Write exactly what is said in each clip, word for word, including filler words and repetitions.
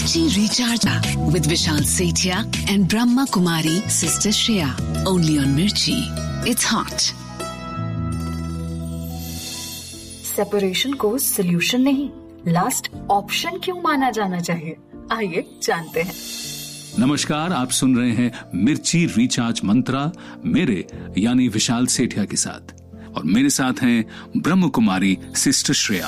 Mirchi Recharge with Vishal Sethia and Brahma Kumari Sister Shreya. Only on Mirchi. It's hot. Separation को solution नहीं, last option क्यों माना जाना चाहिए? आइए जानते हैं। नमस्कार, आप सुन रहे हैं मिर्ची रिचार्ज मंत्रा मेरे यानी विशाल सेठिया के साथ, और मेरे साथ हैं ब्रह्म कुमारी सिस्टर श्रेया।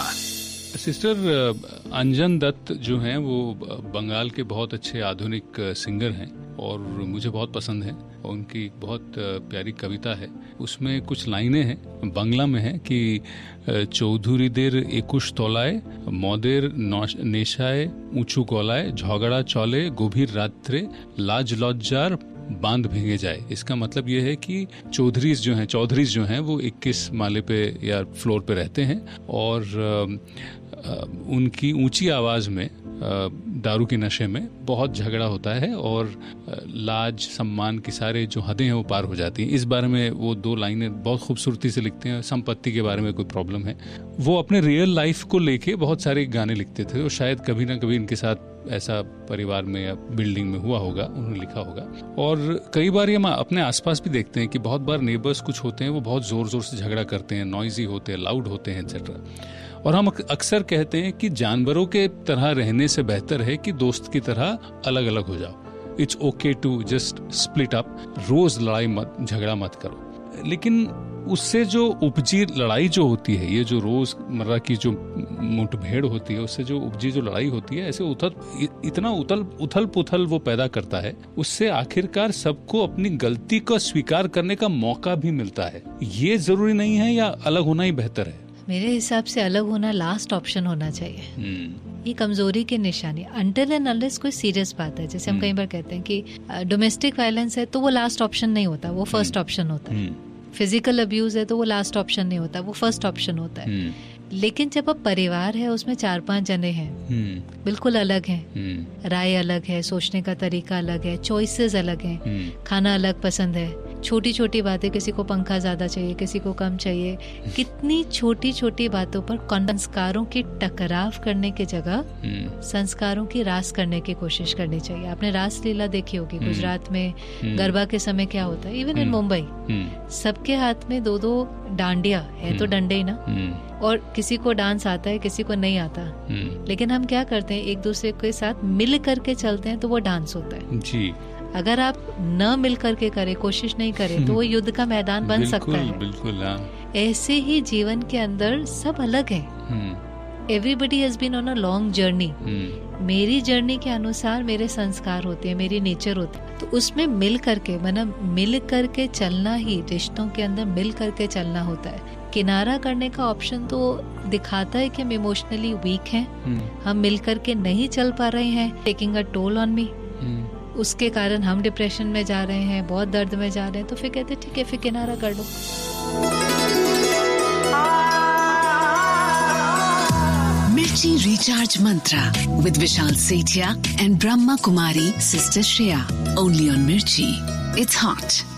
सिस्टर अंजन दत्त जो हैं वो बंगाल के बहुत अच्छे आधुनिक सिंगर हैं और मुझे बहुत पसंद है। उनकी बहुत प्यारी कविता है, उसमें कुछ लाइनें हैं, बांग्ला में है कि चौधुरीदेर एकुश तलाय मदेर नेशाय ऊंचू गलाय झगड़ा चले गभीर रात्रे लाज लज्जार बांध भेंगे जाए। इसका मतलब ये है कि चौधरीज जो हैं चौधरीज जो हैं वो इक्कीस माले पे या फ्लोर पे रहते हैं और आ, उनकी ऊंची आवाज में आ, दारू के नशे में बहुत झगड़ा होता है और लाज सम्मान की सारे जो हदें हैं वो पार हो जाती हैं। इस बारे में वो दो लाइनें बहुत खूबसूरती से लिखते हैं। संपत्ति के बारे में कोई प्रॉब्लम है, वो अपने रियल लाइफ को लेके बहुत सारे गाने लिखते थे और शायद कभी ना कभी इनके साथ ऐसा परिवार में या बिल्डिंग में हुआ होगा, उन्होंने लिखा होगा। और कई बार ये हम अपने आसपास भी देखते हैं कि बहुत बार नेबर्स कुछ होते हैं वो बहुत जोर जोर से झगड़ा करते हैं, नॉइजी होते हैं, लाउड होते हैं एक्सेट्रा। और हम अक्सर कहते हैं कि जानवरों के तरह रहने से बेहतर है कि दोस्त की तरह अलग अलग हो जाओ। It's okay to just split up, रोज लड़ाई मत झगड़ा मत करो। लेकिन उससे जो उपजी लड़ाई जो होती है, ये जो रोजमर्रा की जो मुठभेड़ होती है, उससे जो उपजी जो लड़ाई होती है, ऐसे उथल इतना उथल उथल पुथल वो पैदा करता है, उससे आखिरकार सबको अपनी गलती को स्वीकार करने का मौका भी मिलता है। ये जरूरी नहीं है या अलग होना ही बेहतर है? मेरे हिसाब से अलग होना लास्ट ऑप्शन होना चाहिए। ये कमजोरी की निशानी, अनटिल एंड अनलेस कोई सीरियस बात है। जैसे हम कई बार कहते हैं कि डोमेस्टिक वायलेंस है तो वो लास्ट ऑप्शन नहीं होता, वो फर्स्ट ऑप्शन होता है। फिजिकल अब्यूज है तो वो लास्ट ऑप्शन नहीं होता, वो फर्स्ट ऑप्शन होता है। लेकिन जब अब परिवार है, उसमें चार पांच जने हैं, बिल्कुल अलग हैं, राय अलग है, सोचने का तरीका अलग है, चॉइसेस अलग हैं, खाना अलग पसंद है, छोटी छोटी बातें, किसी को पंखा ज्यादा चाहिए, किसी को कम चाहिए, कितनी छोटी छोटी बातों पर संस्कारों की टकराव करने की जगह संस्कारों की रास करने की कोशिश करनी चाहिए। आपने रास लीला देखी होगी गुजरात में, गरबा के समय क्या होता है, इवन इन मुंबई सबके हाथ में दो दो डांडिया है, तो डंडे ही ना, और किसी को डांस आता है, किसी को नहीं आता, लेकिन हम क्या करते हैं, एक दूसरे के साथ मिल करके चलते हैं तो वो डांस होता है जी। अगर आप न मिल करके करें, कोशिश नहीं करें, तो वो युद्ध का मैदान बन सकता है। बिल्कुल, हाँ। ऐसे ही जीवन के अंदर सब अलग है। Everybody has been on a long journey. मेरी जर्नी के अनुसार मेरे संस्कार होते हैं, मेरी नेचर होती है, तो उसमें मिल करके, मतलब मिल करके चलना ही रिश्तों के अंदर मिल करके चलना होता है। किनारा करने का ऑप्शन तो दिखाता है कि हम इमोशनली वीक हैं, हम मिल करके नहीं चल पा रहे हैं, taking a toll on me, उसके कारण हम डिप्रेशन में जा रहे हैं, बहुत दर्द में जा रहे हैं, तो फिर कहते हैं ठीक है, फिर किनारा कर लो। Mirchi Recharge Mantra with Vishal Sethia and Brahma Kumari Sister Shreya. Only on Mirchi. It's hot.